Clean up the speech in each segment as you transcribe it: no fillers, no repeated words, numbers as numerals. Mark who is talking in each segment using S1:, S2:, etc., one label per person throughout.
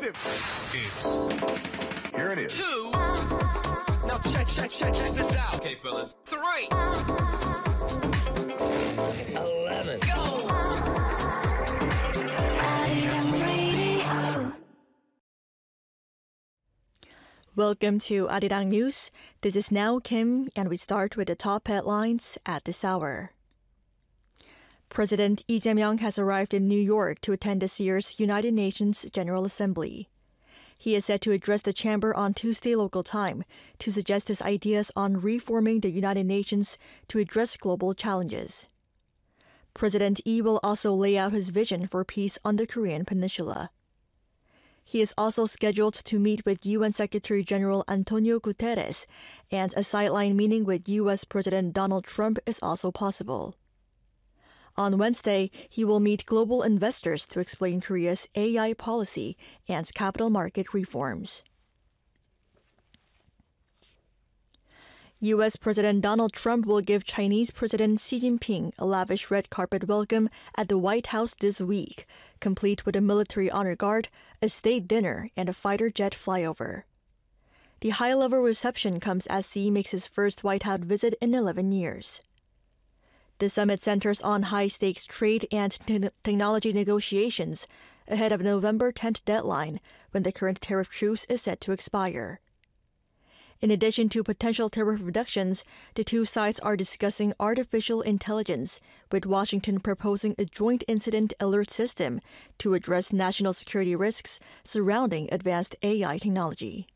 S1: explosive.
S2: Here it is.
S1: 2. Now check this out. Okay, fellas. 3. 11. Go.
S3: Welcome to Arirang News. This is Now Kim, and we start with the top headlines at this hour. President Lee Jae-myung has arrived in New York to attend this year's United Nations General Assembly. He is set to address the chamber on Tuesday local time to suggest his ideas on reforming the United Nations to address global challenges. President Lee will also lay out his vision for peace on the Korean Peninsula. He is also scheduled to meet with UN Secretary-General Antonio Guterres, and a sideline meeting with U.S. President Donald Trump is also possible. On Wednesday, he will meet global investors to explain Korea's AI policy and capital market reforms. U.S. President Donald Trump will give Chinese President Xi Jinping a lavish red carpet welcome at the White House this week, complete with a military honor guard, a state dinner, and a fighter jet flyover. The high-level reception comes as Xi makes his first White House visit in 11 years. The summit centers on high-stakes trade and technology negotiations ahead of November 10th deadline, when the current tariff truce is set to expire. In addition to potential tariff reductions, the two sides are discussing artificial intelligence, with Washington proposing a joint incident alert system to address national security risks surrounding advanced AI technology.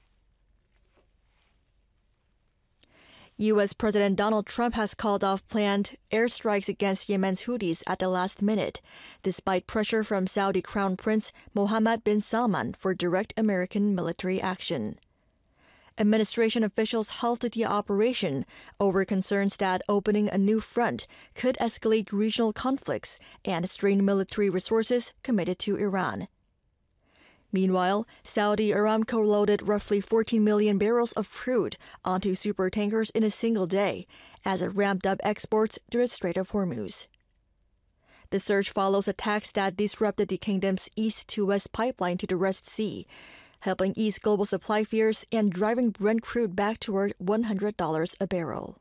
S3: U.S. President Donald Trump has called off planned airstrikes against Yemen's Houthis at the last minute, despite pressure from Saudi Crown Prince Mohammed bin Salman for direct American military action. Administration officials halted the operation over concerns that opening a new front could escalate regional conflicts and strain military resources committed to Iran. Meanwhile, Saudi Aramco loaded roughly 14 million barrels of crude onto supertankers in a single day as it ramped up exports through the Strait of Hormuz. The surge follows attacks that disrupted the kingdom's east-to-west pipeline to the Red Sea, helping ease global supply fears and driving Brent crude back toward $100 a barrel.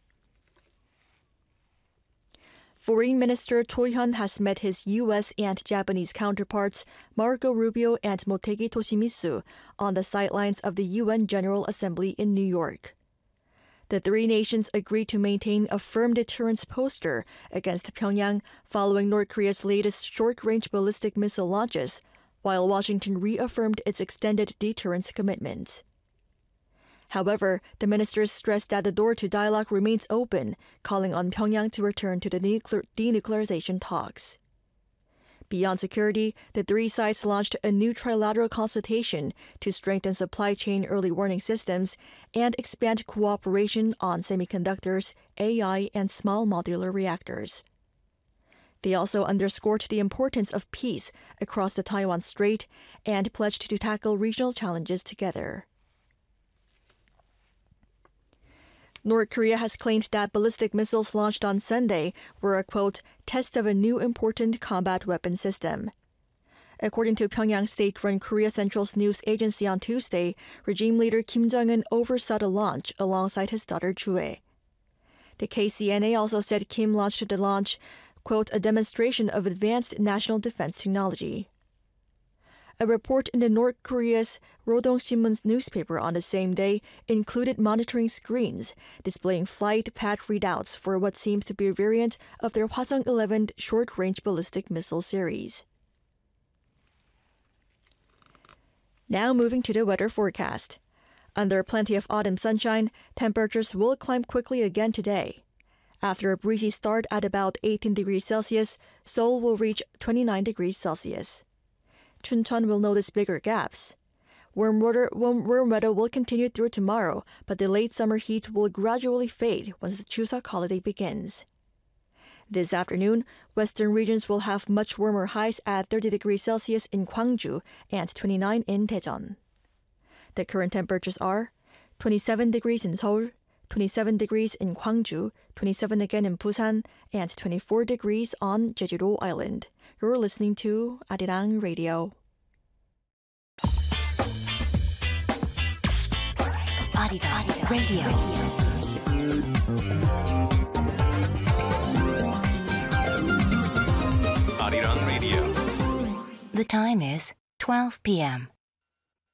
S3: Foreign Minister Cho Hyun has met his U.S. and Japanese counterparts Marco Rubio and Motegi Toshimitsu on the sidelines of the UN General Assembly in New York. The three nations agreed to maintain a firm deterrence posture against Pyongyang following North Korea's latest short-range ballistic missile launches, while Washington reaffirmed its extended deterrence commitments. However, the ministers stressed that the door to dialogue remains open, calling on Pyongyang to return to the denuclearization talks. Beyond security, the three sides launched a new trilateral consultation to strengthen supply chain early warning systems and expand cooperation on semiconductors, AI, and small modular reactors. They also underscored the importance of peace across the Taiwan Strait and pledged to tackle regional challenges together. North Korea has claimed that ballistic missiles launched on Sunday were a, quote, test of a new important combat weapon system. According to Pyongyang state-run Korea Central's news agency on Tuesday, regime leader Kim Jong-un oversaw the launch alongside his daughter Chue. The KCNA also said Kim launched the launch, quote, a demonstration of advanced national defense technology. A report in the North Korea's Rodong Sinmun newspaper on the same day included monitoring screens displaying flight path readouts for what seems to be a variant of their Hwasong-11 short-range ballistic missile series. Now moving to the weather forecast. Under plenty of autumn sunshine, temperatures will climb quickly again today. After a breezy start at about 18 degrees Celsius, Seoul will reach 29 degrees Celsius. Chuncheon will notice bigger gaps. Warm weather will continue through tomorrow, but the late summer heat will gradually fade once the Chuseok holiday begins. This afternoon, western regions will have much warmer highs at 30 degrees Celsius in Gwangju and 29 in Daejeon. The current temperatures are 27 degrees in Seoul, 27 degrees in Gwangju, 27 again in Busan, and 24 degrees on Jeju-do Island. You're listening to Arirang Radio.
S2: Arirang Radio.
S1: Arirang Radio.
S2: The time is 12 p.m.